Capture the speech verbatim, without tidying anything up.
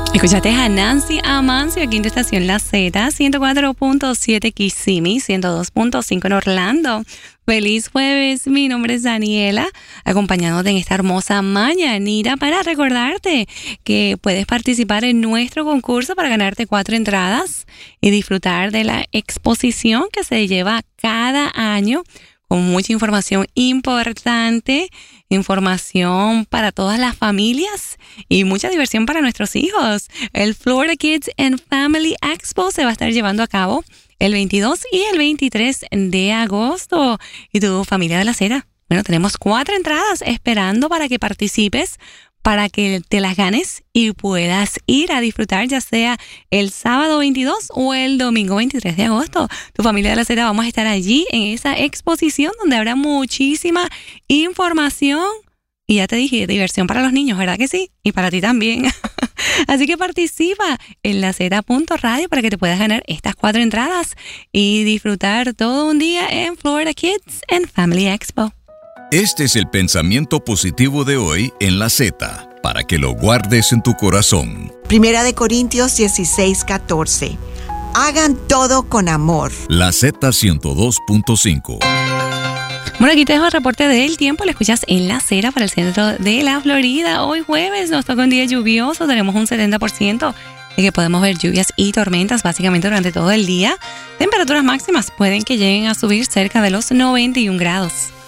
Escuchaste a Nancy Amancio aquí en tu estación La Z, ciento cuatro punto siete Kissimmee, ciento dos punto cinco en Orlando. Feliz jueves, mi nombre es Daniela, acompañándote en esta hermosa mañanita para recordarte que puedes participar en nuestro concurso para ganarte cuatro entradas y disfrutar de la exposición que se lleva cada año con mucha información importante, información para todas las familias y mucha diversión para nuestros hijos. El Florida Kids and Family Expo se va a estar llevando a cabo el veintidós y el veintitrés de agosto. ¿Y tu familia de la acera? Bueno, tenemos cuatro entradas esperando para que participes, para que te las ganes y puedas ir a disfrutar ya sea el sábado veintidós o el domingo veintitrés de agosto. Tu familia de la acera, vamos a estar allí en esa exposición donde habrá muchísima información y ya te dije, diversión para los niños, ¿verdad que sí? Y para ti también. Así que participa en la Z punto radio para que te puedas ganar estas cuatro entradas y disfrutar todo un día en Florida Kids and Family Expo. Este es el pensamiento positivo de hoy en la Z, para que lo guardes en tu corazón. Primera de Corintios dieciséis, catorce. Hagan todo con amor. La Z ciento dos punto cinco. Bueno, aquí te dejo el reporte del tiempo. Lo escuchas en La Cera para el centro de la Florida. Hoy jueves nos toca un día lluvioso. Tenemos un setenta por ciento de que podemos ver lluvias y tormentas básicamente durante todo el día. Temperaturas máximas pueden que lleguen a subir cerca de los noventa y un grados.